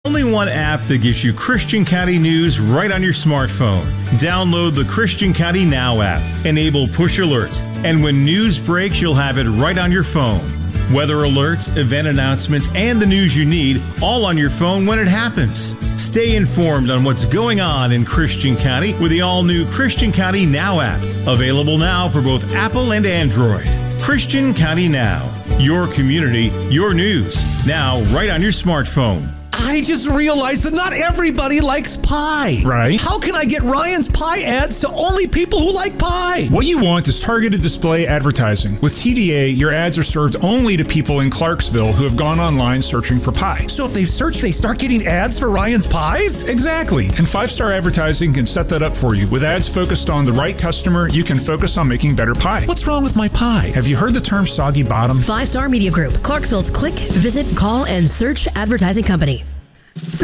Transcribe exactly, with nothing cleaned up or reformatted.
Only one app that gives you Christian County news right on your smartphone. Download the Christian County Now app. Enable push alerts, and when news breaks, you'll have it right on your phone. Weather alerts, event announcements, and the news you need, all on your phone when it happens. Stay informed on what's going on in Christian County with the all-new Christian County Now app. Available now for both Apple and Android. Christian County Now. Your community, your news. Now right on your smartphone. I just realized that not everybody likes pie. Right. How can I get Ryan's Pie ads to only people who like pie? What you want is targeted display advertising. With T D A, your ads are served only to people in Clarksville who have gone online searching for pie. So if they've searched, they start getting ads for Ryan's Pies? Exactly. And Five Star Advertising can set that up for you. With ads focused on the right customer, you can focus on making better pie. What's wrong with my pie? Have you heard the term soggy bottom? Five Star Media Group, Clarksville's click, visit, call, and search advertising company.